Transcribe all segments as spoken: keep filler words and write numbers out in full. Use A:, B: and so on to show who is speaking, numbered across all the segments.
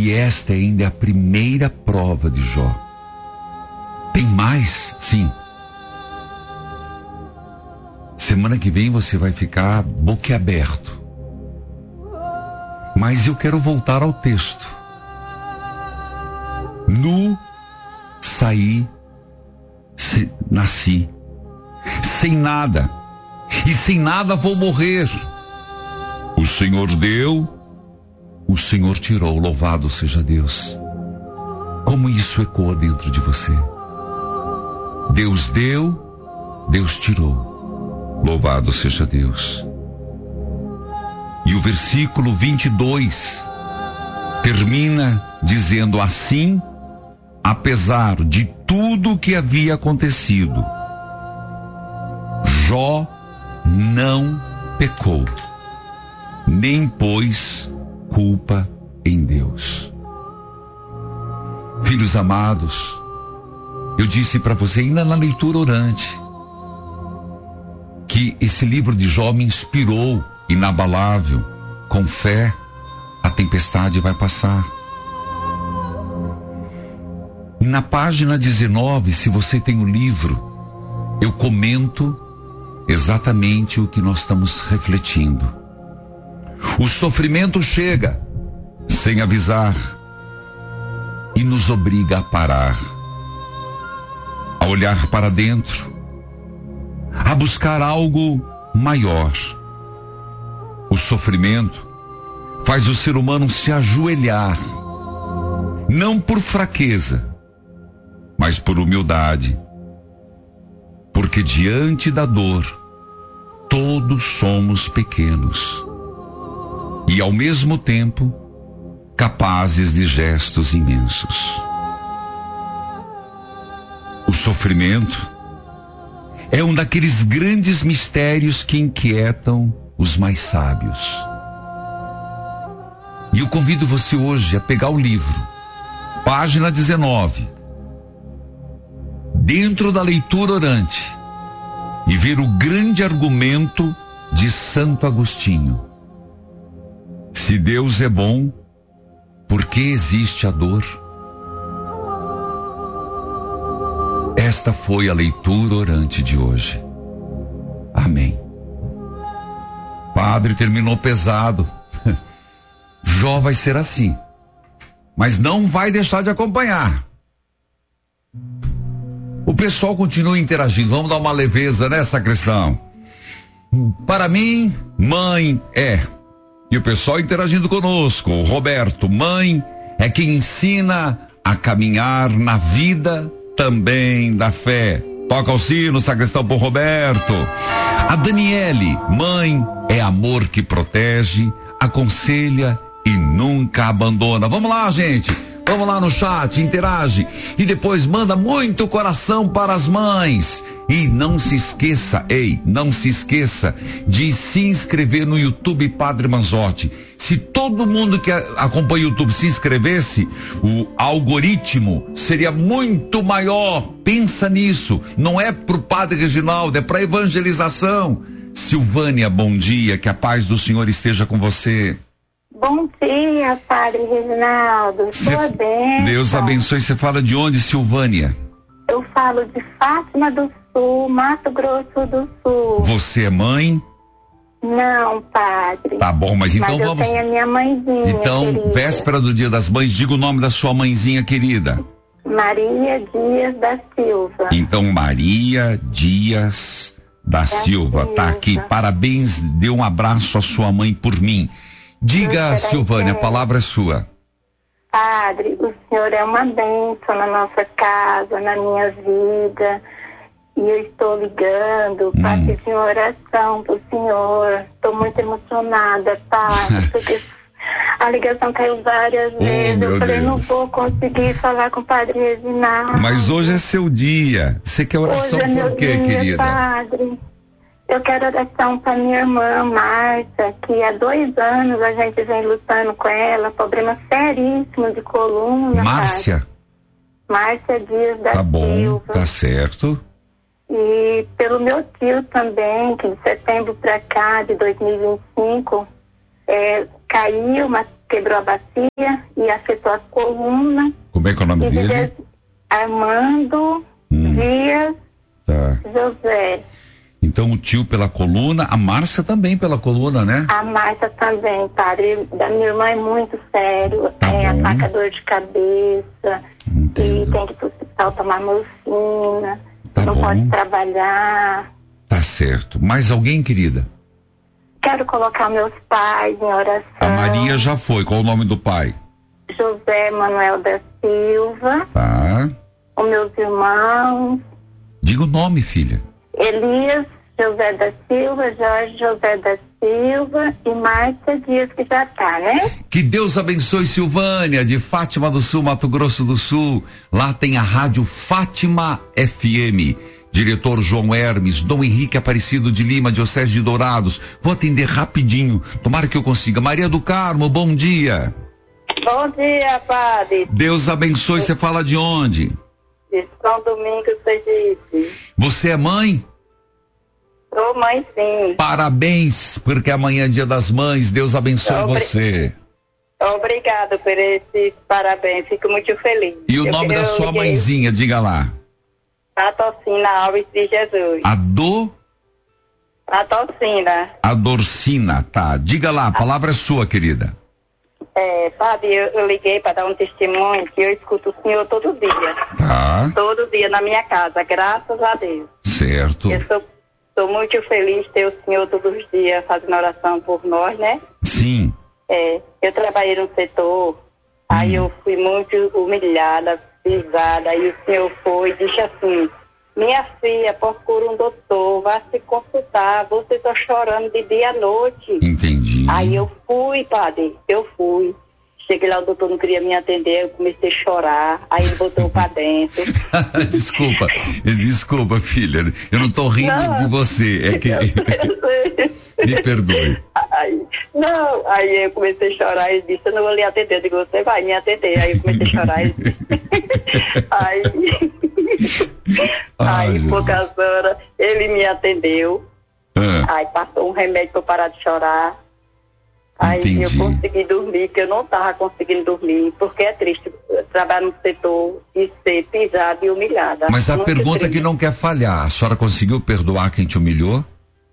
A: E esta ainda é a primeira prova de Jó. Tem mais? Sim. Semana que vem você vai ficar boquiaberto. Mas eu quero voltar ao texto. Nu saí, se, nasci, sem nada, e sem nada vou morrer. O Senhor deu, o Senhor tirou, louvado seja Deus. Como isso ecoa dentro de você? Deus deu, Deus tirou, louvado seja Deus. E o versículo vinte e dois termina dizendo assim: apesar de tudo que havia acontecido, Jó não pecou, nem pôs culpa em Deus. Filhos amados, eu disse para você ainda na leitura orante que esse livro de Jó me inspirou, inabalável, com fé, a tempestade vai passar. E na página dezenove, se você tem o livro, eu comento exatamente o que nós estamos refletindo. O sofrimento chega sem avisar e nos obriga a parar, a olhar para dentro, a buscar algo maior. O sofrimento faz o ser humano se ajoelhar, não por fraqueza, mas por humildade, porque diante da dor, todos somos pequenos e ao mesmo tempo capazes de gestos imensos. O sofrimento é um daqueles grandes mistérios que inquietam os mais sábios. E eu convido você hoje a pegar o livro, página dezenove, dentro da leitura orante, e ver o grande argumento de Santo Agostinho. Se Deus é bom, por que existe a dor? Esta foi a leitura orante de hoje. Amém. Padre, terminou pesado. Jó vai ser assim, mas não vai deixar de acompanhar. O pessoal continua interagindo. Vamos dar uma leveza, né, sacristão? Para mim, mãe é. E o pessoal interagindo conosco. O Roberto, mãe é quem ensina a caminhar na vida também da fé. Toca o sino, sacristão, por Roberto. A Daniele, mãe é amor que protege, aconselha e nunca abandona. Vamos lá, gente. Vamos lá no chat, interage. E depois manda muito coração para as mães. E não se esqueça, ei, não se esqueça de se inscrever no YouTube Padre Manzotti. Se todo mundo que acompanha o YouTube se inscrevesse, o algoritmo seria muito maior. Pensa nisso. Não é pro Padre Reginaldo, é para evangelização. Silvânia, bom dia, que a paz do Senhor esteja com você.
B: Bom dia, Padre Reginaldo.
A: Cê,
B: Sua bênção.
A: Deus abençoe. Você fala de onde, Silvânia?
B: Eu falo de Fátima do Sul, Mato Grosso do Sul.
A: Você é mãe?
B: Não, Padre.
A: Tá bom, mas então
B: mas
A: vamos...
B: eu tenho a minha mãezinha,
A: Então,
B: querida.
A: véspera do Dia das Mães, diga o nome da sua mãezinha querida.
B: Maria Dias da Silva.
A: Então, Maria Dias da, da Silva, Silva, tá aqui. Parabéns, dê um abraço à sua mãe por mim. Diga, Silvânia, a palavra é sua.
B: Padre, o Senhor é uma bênção na nossa casa, na minha vida. E eu estou ligando hum. para pedir oração para o Senhor. Estou muito emocionada, Padre, porque a ligação caiu várias
A: oh,
B: vezes. Eu falei,
A: Deus.
B: não vou conseguir falar com o Padre Reginaldo.
A: Mas hoje é seu dia. Você quer oração
B: hoje é
A: por quê,
B: dia,
A: querida?
B: Padre. Eu quero oração para minha irmã Márcia, que há dois anos a gente vem lutando com ela, problema seríssimo de coluna.
A: Márcia?
B: Padre. Márcia Dias da
A: tá bom,
B: Silva.
A: Tá certo.
B: E pelo meu tio também, que de setembro para cá, de dois mil e vinte e cinco, é, caiu uma quebrou a bacia e afetou a coluna.
A: Como é que é o nome dele?
B: Dias, Armando hum. Dias
A: tá.
B: José.
A: Então o tio pela coluna, a Márcia também pela coluna, né?
B: A Márcia também, padre. Da minha irmã é muito sério.
A: Tá
B: é,
A: bom.
B: ataca dor de cabeça.
A: Entendo.
B: E tem que ir pro hospital tomar morfina.
A: Tá
B: não
A: bom.
B: pode trabalhar.
A: Tá certo. Mais alguém, querida?
B: Quero colocar meus pais em oração.
A: A Maria já foi. Qual o nome do pai?
B: José Manuel da Silva.
A: Tá.
B: Os meus irmãos.
A: Diga o nome, filha.
B: Elias José da Silva, Jorge José da Silva e Márcia Dias, que já tá, né?
A: Que Deus abençoe Silvânia, de Fátima do Sul, Mato Grosso do Sul. Lá tem a rádio Fátima F M. Diretor João Hermes, Dom Henrique Aparecido de Lima, Diocese de Dourados. Vou atender rapidinho, tomara que eu consiga. Maria do Carmo, bom dia.
B: Bom dia, padre.
A: Deus abençoe, você fala de onde?
B: De São Domingos, Sergipe.
A: Você é mãe?
B: Sou mãe, sim.
A: Parabéns, porque amanhã é dia das mães, Deus abençoe Obri... você.
B: Obrigado por esse parabéns, fico muito feliz.
A: E o eu nome da sua liguei... mãezinha, diga lá.
B: Atocina Alves de Jesus.
A: A do?
B: Atocina.
A: Adorcina, tá. Diga lá, a palavra é sua, querida.
B: É, padre, eu, eu liguei para dar um testemunho que eu escuto o senhor todo dia.
A: Tá.
B: Todo dia na minha casa, graças a Deus.
A: Certo.
B: Eu sou, sou muito feliz de ter o senhor todos os dias fazendo oração por nós, né?
A: Sim.
B: É, eu trabalhei no setor, hum. aí eu fui muito humilhada, pisada, e o senhor foi e disse assim: minha filha, procura um doutor, vá se consultar, você tá chorando de dia à noite.
A: Entendi.
B: Aí eu fui, padre, eu fui. Cheguei lá, o doutor não queria me atender, eu comecei a chorar, aí ele botou pra dentro.
A: Desculpa, desculpa, filha, eu não tô rindo não, de você, é que... Eu sei. Me perdoe.
B: Aí, não, aí eu comecei a chorar e disse: eu não vou lhe atender. Eu digo: você vai me atender. Aí eu comecei a chorar e disse... aí,
A: Ai,
B: aí poucas horas, ele me atendeu.
A: Ah.
B: Aí passou um remédio para eu parar de chorar. Aí
A: Entendi.
B: eu consegui dormir, que eu não estava conseguindo dormir, porque é triste trabalhar no setor e ser pisada e humilhada.
A: Mas a
B: Muito
A: pergunta
B: triste.
A: que não quer falhar: a senhora conseguiu perdoar quem te humilhou?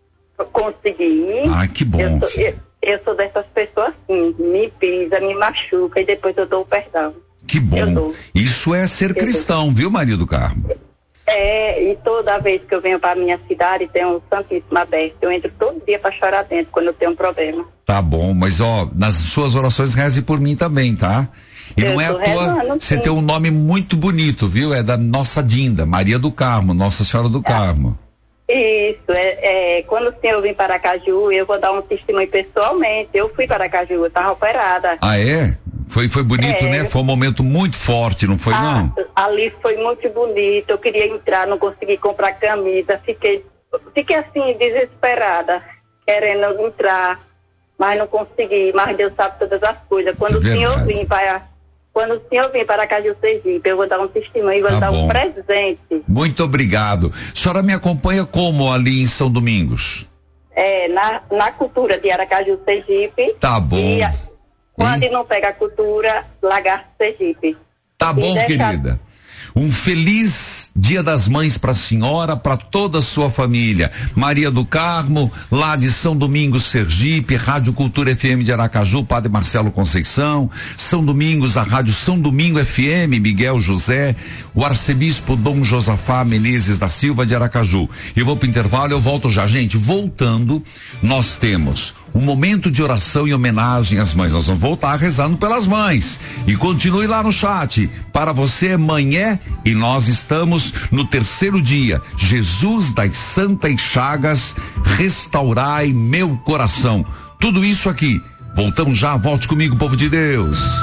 B: Consegui.
A: Ah, que bom.
B: Eu sou, eu, eu sou dessas pessoas assim, me pisa, me machuca e depois eu dou o perdão.
A: Que bom. Isso é ser eu cristão, dou. Viu, Maria do Carmo?
B: É, e toda vez que eu venho para minha cidade tem um Santíssimo aberto. Eu entro todo dia para chorar dentro quando eu tenho um problema.
A: Tá bom, mas ó, nas suas orações reze por mim também, tá? E eu não é à toa, você tem um nome muito bonito, viu? É da nossa Dinda, Maria do Carmo, Nossa Senhora do Carmo.
B: Isso, é, é, quando o senhor vem para Aracaju, eu vou dar um testemunho pessoalmente. Eu fui para Aracaju, eu estava operada.
A: Ah, é? Foi, foi bonito,
B: é.
A: né? Foi um momento muito forte, não foi,
B: ah,
A: não?
B: Ali foi muito bonito, eu queria entrar, não consegui comprar camisa, fiquei, fiquei assim, desesperada, querendo entrar, mas não consegui, mas Deus sabe todas as coisas. Quando
A: é
B: o senhor vir para... Quando o senhor vir para Aracaju, Sergipe, eu vou dar um testemunho, vou tá dar bom. um presente.
A: Muito obrigado. A senhora me acompanha como ali em São Domingos?
B: É, na, na cultura de Aracaju, Sergipe.
A: Tá bom.
B: E, quando e? não pega a cultura, Lagarto, Sergipe.
A: Tá bom, deixa... querida. Um feliz Dia das Mães para a senhora, para toda a sua família. Maria do Carmo, lá de São Domingos, Sergipe, Rádio Cultura F M de Aracaju, Padre Marcelo Conceição, São Domingos, a Rádio São Domingo F M, Miguel José, o arcebispo Dom Josafá Menezes da Silva de Aracaju. Eu vou para o intervalo, eu volto já. Gente, voltando, nós temos um momento de oração e homenagem às mães. Nós vamos voltar rezando pelas mães. E continue lá no chat. Para você, mãe é, e nós estamos no terceiro dia. Jesus das Santas Chagas, restaurai meu coração. Tudo isso aqui. Voltamos já, volte comigo, povo de Deus.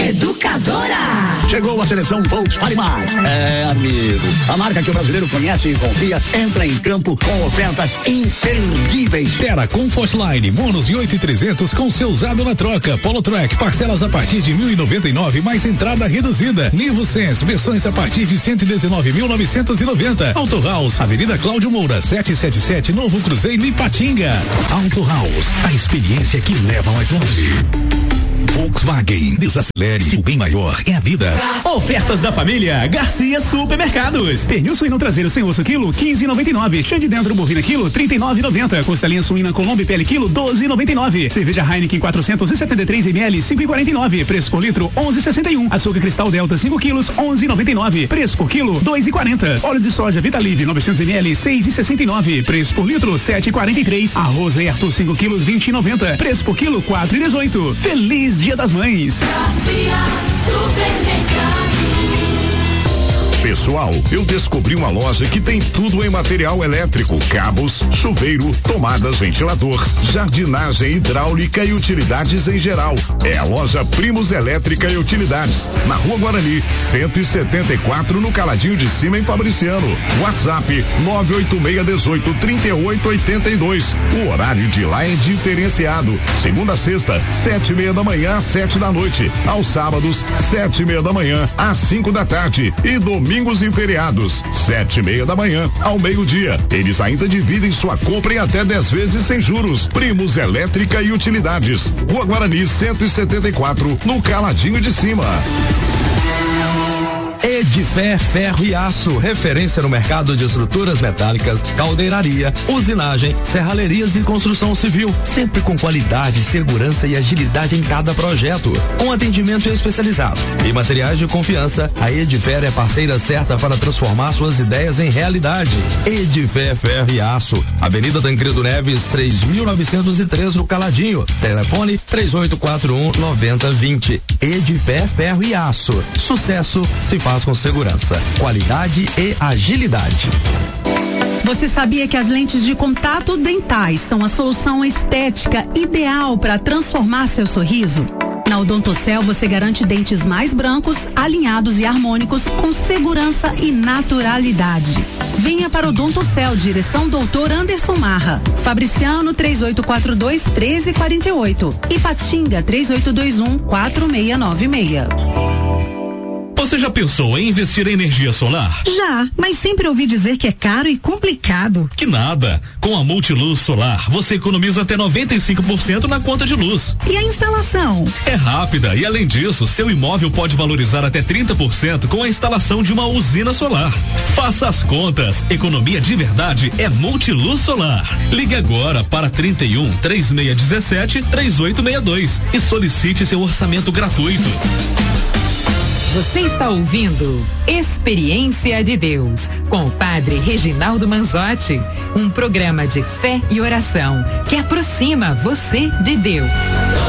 C: Educadora.
D: Chegou a seleção Volkswagen Mais. É, amigo, a marca que o brasileiro conhece e confia entra em campo com ofertas imperdíveis.
E: Terra Comfortline, Monos e oito mil e trezentos com seu usado na troca. Polo Track, parcelas a partir de mil e noventa e nove mais entrada reduzida. Nivo Sense, versões a partir de cento e dezenove mil novecentos e noventa. Auto House, Avenida Cláudio Moura, setecentos e setenta e sete, Novo Cruzeiro, Ipatinga. Auto House, a experiência que leva mais longe. Volkswagen, desacelere, o bem maior é a vida.
F: Ofertas da família Garcia Supermercados. Pernil suíno traseiro sem osso quilo, quinze e noventa e nove. Chã de dentro bovina quilo, trinta e nove e noventa. Costelinha suína Colombo e pele quilo, doze e noventa e nove. Cerveja Heineken quatrocentos e setenta e três mililitros, cinco e quarenta e nove. Preço por litro, onze e sessenta e um. Açúcar Cristal Delta cinco quilos, onze e noventa e nove. Preço por quilo, dois e quarenta. Óleo de soja Vitalive novecentos mililitros, seis e sessenta e nove. Preço por litro, sete e quarenta e três. Arroz Herto cinco quilos, vinte e noventa. Preço por quilo, quatro e dezoito. Feliz Dia das Mães.
G: Pessoal, eu descobri uma loja que tem tudo em material elétrico, cabos, chuveiro, tomadas, ventilador, jardinagem hidráulica e utilidades em geral. É a loja Primos Elétrica e Utilidades, na Rua Guarani, cento e setenta e quatro, no Caladinho de Cima, em Fabriciano. WhatsApp nove oito seis um oito, três oito oito dois. O horário de lá é diferenciado. Segunda a sexta, sete e meia da manhã às sete da noite. Aos sábados, sete e meia da manhã às cinco da tarde. E domingo Domingos e feriados, sete e meia da manhã ao meio-dia. Eles ainda dividem sua compra em até dez vezes sem juros. Primos Elétrica e Utilidades, Rua Guarani cento e setenta e quatro, no Caladinho de Cima.
H: Edifé Ferro e Aço, referência no mercado de estruturas metálicas, caldeiraria, usinagem, serralherias e construção civil, sempre com qualidade, segurança e agilidade em cada projeto, com atendimento especializado e materiais de confiança. A Edifé é parceira certa para transformar suas ideias em realidade. Edifé Ferro e Aço, Avenida Tancredo Neves, três mil novecentos e três, no Caladinho. Telefone três oito quatro um, nove zero dois zero. Edifé Ferro e Aço, sucesso se faz com segurança, qualidade e agilidade.
I: Você sabia que as lentes de contato dentais são a solução estética ideal para transformar seu sorriso? Na Odontocel você garante dentes mais brancos, alinhados e harmônicos com segurança e naturalidade. Venha para Odontocel, direção doutor Anderson Marra. Fabriciano três oito quatro dois, um três quatro oito. Ipatinga três oito dois um, quatro seis nove seis.
F: Você já pensou em investir em energia solar?
I: Já, mas sempre ouvi dizer que é caro e complicado.
F: Que nada. Com a Multiluz Solar, você economiza até noventa e cinco por cento na conta de luz.
I: E a instalação?
F: É rápida e, além disso, seu imóvel pode valorizar até trinta por cento com a instalação de uma usina solar. Faça as contas. Economia de verdade é Multiluz Solar. Ligue agora para trinta e um, três seis um sete, três oito seis dois e solicite seu orçamento gratuito.
C: Você está ouvindo Experiência de Deus, com o padre Reginaldo Manzotti, um programa de fé e oração que aproxima você de Deus.